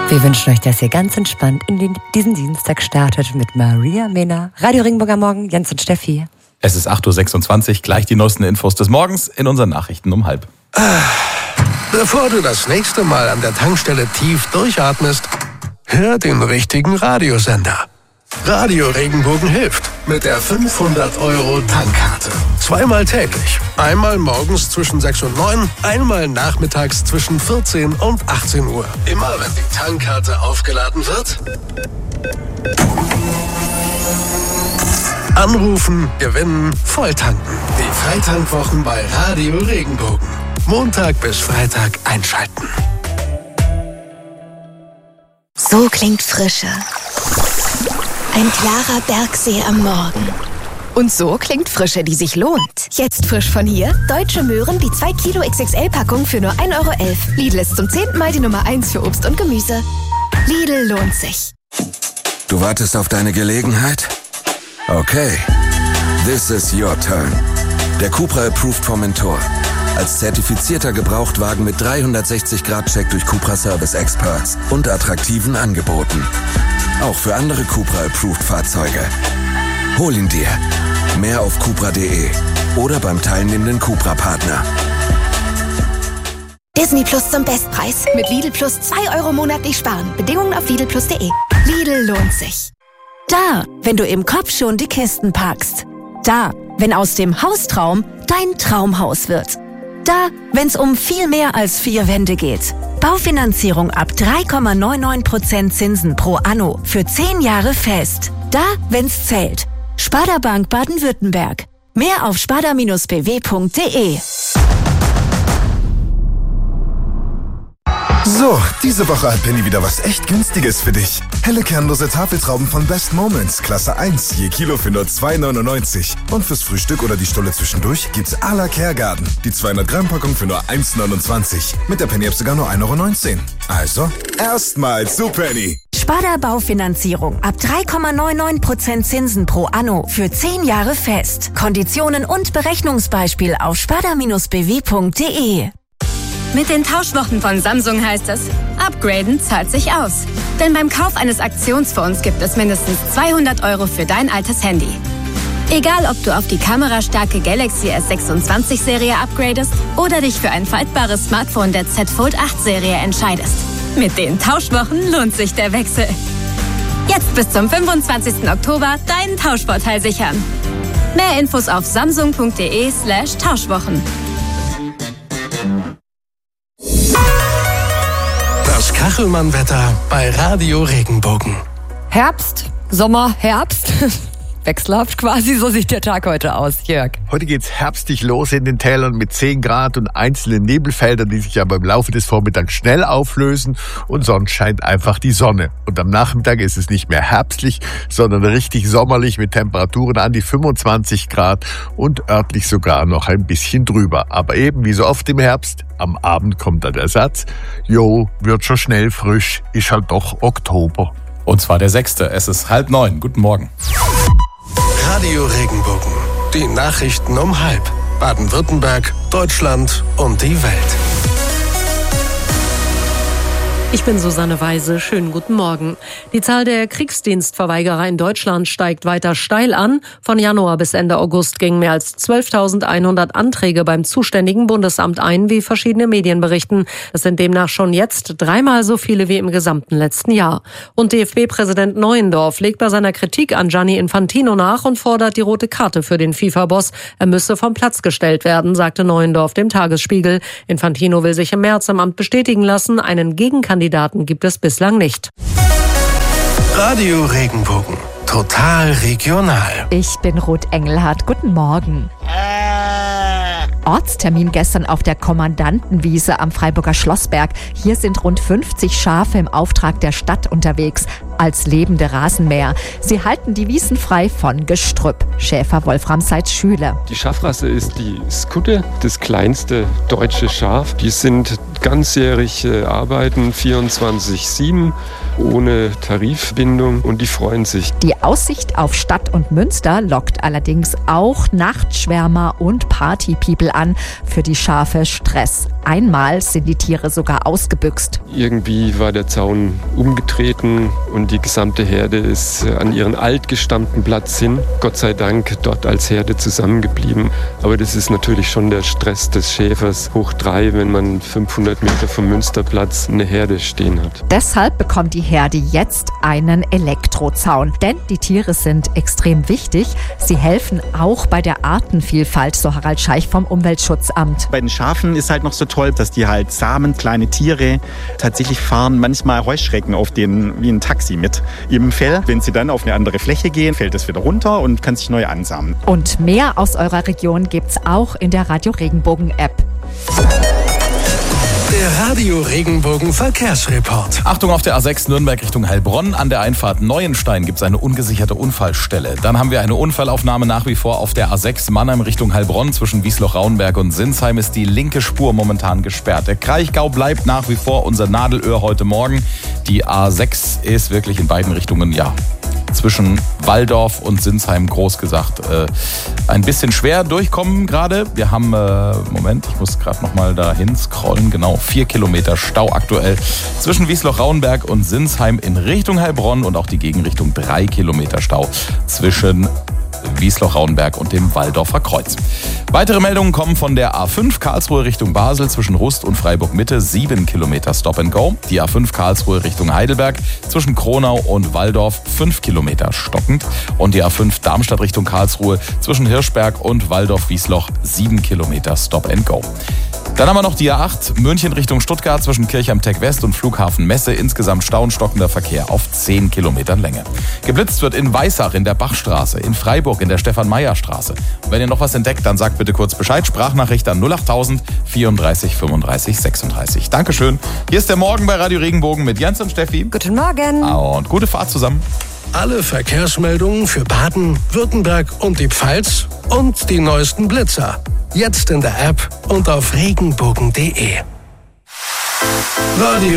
Wir wünschen euch, dass ihr ganz entspannt in diesen Dienstag startet mit Maria Mena, Radio Regenbogen am Morgen, Jens und Steffi. Es ist 8.26 Uhr, gleich die neuesten Infos des Morgens in unseren Nachrichten um 12:30. Bevor du das nächste Mal an der Tankstelle tief durchatmest, hör den richtigen Radiosender. Radio Regenbogen hilft mit der 500-Euro-Tankkarte. Zweimal täglich. Einmal morgens zwischen 6 und 9, einmal nachmittags zwischen 14 und 18 Uhr. Immer wenn die Tankkarte aufgeladen wird, anrufen, gewinnen, volltanken. Die Freitankwwochen bei Radio Regenbogen. Montag bis Freitag einschalten. So klingt Frische. Ein klarer Bergsee am Morgen. Und so klingt Frische, die sich lohnt. Jetzt frisch von hier. Deutsche Möhren, die 2 Kilo XXL-Packung für nur 1,11 €. Lidl ist zum 10. Mal die Nummer 1 für Obst und Gemüse. Lidl lohnt sich. Du wartest auf deine Gelegenheit? Okay. This is your turn. Der Cupra Approved vom Mentor. Als zertifizierter Gebrauchtwagen mit 360-Grad-Check durch Cupra Service Experts und attraktiven Angeboten. Auch für andere Cupra Approved Fahrzeuge. Hol ihn dir. Mehr auf cupra.de oder beim teilnehmenden Cupra-Partner. Disney Plus zum Bestpreis. Mit Lidl Plus 2 € monatlich sparen. Bedingungen auf lidlplus.de. Lidl lohnt sich. Da, wenn du im Kopf schon die Kisten packst. Da, wenn aus dem Haustraum dein Traumhaus wird. Da, wenn's um viel mehr als 4 Wände geht. Baufinanzierung ab 3,99% Zinsen pro Anno für 10 Jahre fest. Da, wenn's zählt. Sparda Bank Baden-Württemberg. Mehr auf sparda-bw.de. So, diese Woche hat Penny wieder was echt Günstiges für dich. Helle kernlose Tafeltrauben von Best Moments, Klasse 1, je Kilo für nur 2,99. Und fürs Frühstück oder die Stulle zwischendurch gibt's à la Kergarten. Die 200-Gramm-Packung für nur 1,29. Mit der Penny-App sogar nur 1,19 €. Also, erstmal zu Penny. Sparda Baufinanzierung ab 3,99% Zinsen pro Anno für 10 Jahre fest. Konditionen und Berechnungsbeispiel auf sparda-bw.de. Mit den Tauschwochen von Samsung heißt es, upgraden zahlt sich aus. Denn beim Kauf eines Aktionsfonds gibt es mindestens 200 € für dein altes Handy. Egal, ob du auf die kamerastarke Galaxy S26-Serie upgradest oder dich für ein faltbares Smartphone der Z Fold 8-Serie entscheidest. Mit den Tauschwochen lohnt sich der Wechsel. Jetzt bis zum 25. Oktober deinen Tauschvorteil sichern. Mehr Infos auf samsung.de/Tauschwochen. Das Kachelmann-Wetter bei Radio Regenbogen. Herbst, Sommer, Herbst. Wechselhaft quasi, so sieht der Tag heute aus, Jörg. Heute geht's herbstlich los in den Tälern mit 10 Grad und einzelnen Nebelfeldern, die sich aber im Laufe des Vormittags schnell auflösen und sonst scheint einfach die Sonne. Und am Nachmittag ist es nicht mehr herbstlich, sondern richtig sommerlich mit Temperaturen an die 25 Grad und örtlich sogar noch ein bisschen drüber. Aber eben wie so oft im Herbst, am Abend kommt dann der Satz, jo, wird schon schnell frisch, ist halt doch Oktober. Und zwar der 6. Es ist 8:30. Guten Morgen. Radio Regenbogen. Die Nachrichten um 12:30. Baden-Württemberg, Deutschland und die Welt. Ich bin Susanne Weise. Schönen guten Morgen. Die Zahl der Kriegsdienstverweigerer in Deutschland steigt weiter steil an. Von Januar bis Ende August gingen mehr als 12.100 Anträge beim zuständigen Bundesamt ein, wie verschiedene Medien berichten. Es sind demnach schon jetzt 3-mal so viele wie im gesamten letzten Jahr. Und DFB-Präsident Neuendorf legt bei seiner Kritik an Gianni Infantino nach und fordert die rote Karte für den FIFA-Boss. Er müsse vom Platz gestellt werden, sagte Neuendorf dem Tagesspiegel. Infantino will sich im März im Amt bestätigen lassen. Einen Gegenkandidaten gibt es bislang nicht. Radio Regenbogen. Total regional. Ich bin Ruth Engelhardt. Guten Morgen. Ortstermin gestern auf der Kommandantenwiese am Freiburger Schlossberg. Hier sind rund 50 Schafe im Auftrag der Stadt unterwegs, als lebende Rasenmäher. Sie halten die Wiesen frei von Gestrüpp. Schäfer Wolfram Seitz-Schüler. Die Schafrasse ist die Skutte, das kleinste deutsche Schaf. Die sind ganzjährig arbeiten, 24/7. ohne Tarifbindung und die freuen sich. Die Aussicht auf Stadt und Münster lockt allerdings auch Nachtschwärmer und Partypeople an. Für die Schafe Stress. Einmal sind die Tiere sogar ausgebüxt. Irgendwie war der Zaun umgetreten und die gesamte Herde ist an ihren altgestammten Platz hin. Gott sei Dank dort als Herde zusammengeblieben. Aber das ist natürlich schon der Stress des Schäfers hoch 3, wenn man 500 Meter vom Münsterplatz eine Herde stehen hat. Deshalb bekommt die Herde jetzt einen Elektrozaun. Denn die Tiere sind extrem wichtig. Sie helfen auch bei der Artenvielfalt, so Harald Scheich vom Umweltschutzamt. Bei den Schafen ist halt noch so toll, dass die halt Samen, kleine Tiere, tatsächlich fahren manchmal Heuschrecken auf denen wie ein Taxi mit im Fell. Wenn sie dann auf eine andere Fläche gehen, fällt es wieder runter und kann sich neu ansammeln. Und mehr aus eurer Region gibt's auch in der Radio Regenbogen App. Der Radio Regenbogen Verkehrsreport. Achtung auf der A6 Nürnberg Richtung Heilbronn. An der Einfahrt Neuenstein gibt es eine ungesicherte Unfallstelle. Dann haben wir eine Unfallaufnahme nach wie vor auf der A6 Mannheim Richtung Heilbronn. Zwischen Wiesloch-Rauenberg und Sinsheim ist die linke Spur momentan gesperrt. Der Kraichgau bleibt nach wie vor unser Nadelöhr heute Morgen. Die A6 ist wirklich in beiden Richtungen, zwischen Walldorf und Sinsheim, groß gesagt, ein bisschen schwer durchkommen gerade. Wir haben, ich muss gerade nochmal dahin scrollen, genau, 4 Kilometer Stau aktuell zwischen Wiesloch-Rauenberg und Sinsheim in Richtung Heilbronn und auch die Gegenrichtung 3 Kilometer Stau zwischen Wiesloch-Rauenberg und dem Walldorfer Kreuz. Weitere Meldungen kommen von der A5 Karlsruhe Richtung Basel zwischen Rust und Freiburg-Mitte, 7 Kilometer Stop and Go. Die A5 Karlsruhe Richtung Heidelberg zwischen Kronau und Walldorf, 5 Kilometer stockend. Und die A5 Darmstadt Richtung Karlsruhe zwischen Hirschberg und Walldorf-Wiesloch, 7 Kilometer Stop and Go. Dann haben wir noch die A8 München Richtung Stuttgart zwischen Kirchheim Tech West und Flughafen Messe. Insgesamt stauenstockender Verkehr auf 10 Kilometern Länge. Geblitzt wird in Weissach in der Bachstraße, in Freiburg in der Stefan-Meyer-Straße. Und wenn ihr noch was entdeckt, dann sagt bitte kurz Bescheid. Sprachnachricht an 08000 34 35 36. Dankeschön. Hier ist der Morgen bei Radio Regenbogen mit Jens und Steffi. Guten Morgen. Und gute Fahrt zusammen. Alle Verkehrsmeldungen für Baden, Württemberg und die Pfalz und die neuesten Blitzer. Jetzt in der App und auf regenbogen.de. Radio